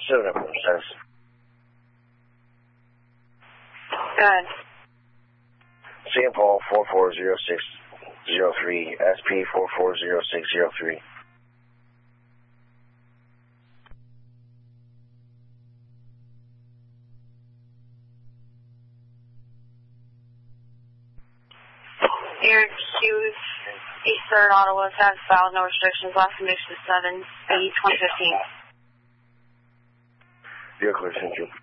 7 status. Good. St. Paul 440603, SP 440603. Air Q's Eastern Ottawa, has filed no restrictions. Last condition is 7/8/2015. You're clear, thank you.